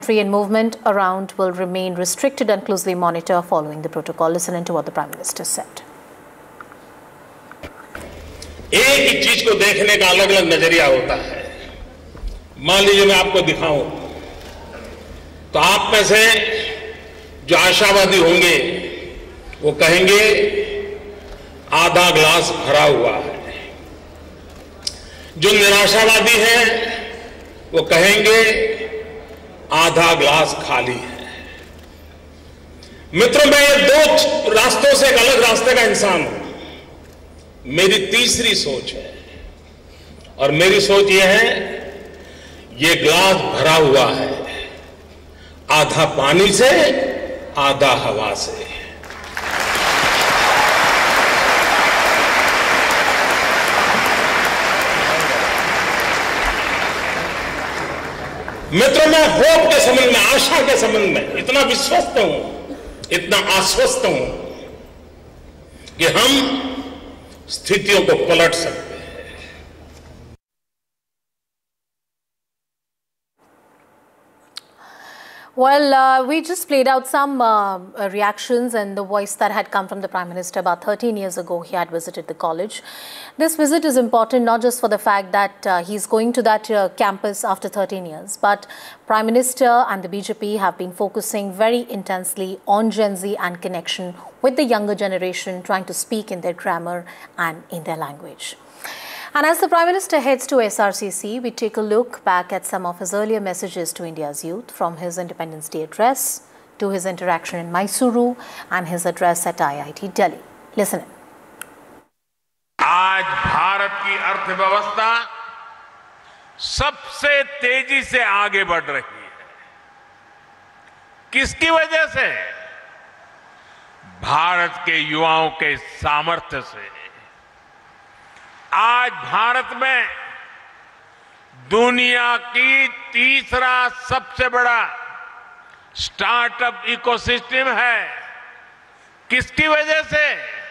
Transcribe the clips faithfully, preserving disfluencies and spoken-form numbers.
Entry and movement around will remain restricted and closely monitor following the protocol. Listen into what the Prime Minister said. एक ही चीज को देखने का अलग अलग नजरिया होता है। मान लीजिए मैं आपको दिखाऊं तो आप में से जो आशावादी होंगे वो कहेंगे आधा ग्लास भरा हुआ है, जो निराशावादी हैं वो कहेंगे आधा ग्लास खाली है। मित्रों, मैं ये दो रास्तों से एक अलग रास्ते का इंसान हूं। मेरी तीसरी सोच है और मेरी सोच ये है, ये ग्लास भरा हुआ है आधा पानी से आधा हवा से। मित्रों, मैं होप के संबंध में, आशा के संबंध में इतना विश्वस्त हूं, इतना आश्वस्त हूं कि हम स्थितियों को पलट सकते हैं। Well, uh, we just played out some uh, reactions and the voice that had come from the Prime Minister. About thirteen years ago, he had visited the college. This visit is important not just for the fact that uh, he's going to that uh, campus after thirteen years, but Prime Minister and the B J P have been focusing very intensely on Gen Z and connection with the younger generation, trying to speak in their grammar and in their language. And as the Prime Minister heads to S R C C, we take a look back at some of his earlier messages to India's youth, from his Independence Day address to his interaction in Mysuru and his address at I I T Delhi. Listen in. आज भारत की अर्थव्यवस्था सबसे तेजी से आगे बढ़ रही है। किसकी वजह से? भारत के युवाओं के सामर्थ्य से। आज भारत में दुनिया की तीसरा सबसे बड़ा स्टार्टअप इकोसिस्टम है। किसकी वजह से?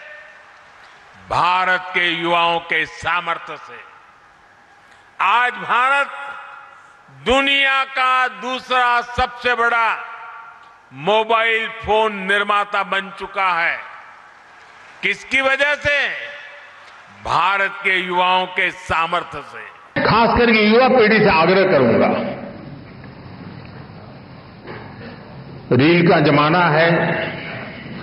भारत के युवाओं के सामर्थ्य से। आज भारत दुनिया का दूसरा सबसे बड़ा मोबाइल फोन निर्माता बन चुका है। किसकी वजह से? भारत के युवाओं के सामर्थ्य से। खास करके युवा पीढ़ी से आग्रह करूंगा, रील का जमाना है,